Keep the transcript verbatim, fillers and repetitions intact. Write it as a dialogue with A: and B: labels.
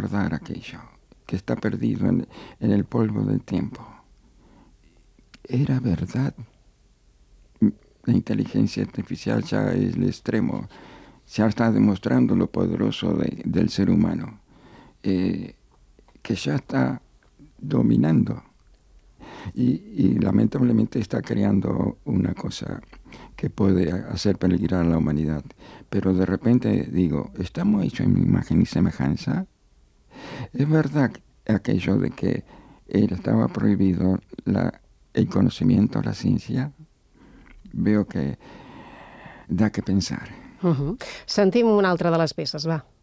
A: recordar aquello que está perdido en, en el polvo del tiempo. Era verdad. La inteligencia artificial ya es el extremo, ya está demostrando lo poderoso de, del ser humano, eh, que ya está dominando y, y lamentablemente está creando una cosa que puede hacer peligrar a la humanidad. Pero de repente digo, ¿estamos hechos en imagen y semejanza? Es verdad aquello de que estaba prohibido la, el conocimiento, la ciencia. Veo que da que pensar.
B: Uh-huh. Sentim una altra de les peces, va.